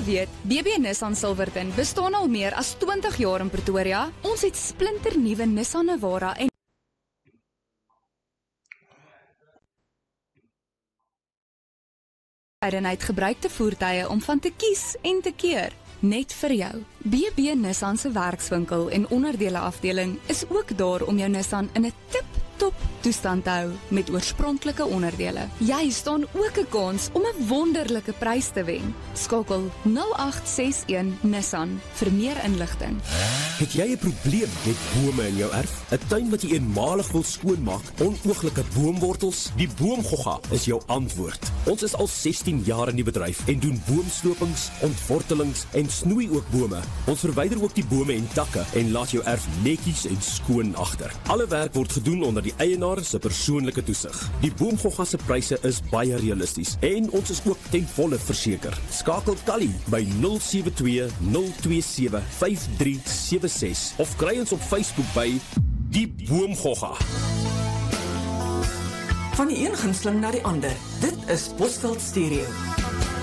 weet, BB Nissan Silverton bestaan al meer as 20 jaar in Pretoria. Ons het splinternuwe Nissan Navara en gebruikte voertuie om van te kies en te keer. Net vir jou. BB Nissan se werkswinkel en onderdele afdeling is ook daar om jou Nissan in 'n tip-top toestand te hou met oorspronklike onderdele. Jy staan ook 'n kans om 'n wonderlike prys te wen. Skakel 0861 Nissan vir meer inligting. Het jy 'n probleem met bome in jou erf? 'n Tuin wat jy eenmalig wil skoonmaak, onooglike boomwortels? Die Boomgogga is jou antwoord. Ons is al 16 jaar in die bedryf en doen boomslopings, ontwortelings en snoei ook bome. Ons verwyder ook die bome en takke en laat jou erf netjies en skoon agter. Alle werk word gedoen onder die eienaar se persoonlike toesig. Die Boomgogga se pryse is baie realisties en ons is ook ten volle verseker. Skakel Tally by 072 027 5376 of kry ons op Facebook by Die Boomgogga. Van die een gunsteling na die ander. Dit is Bosveld Stereo.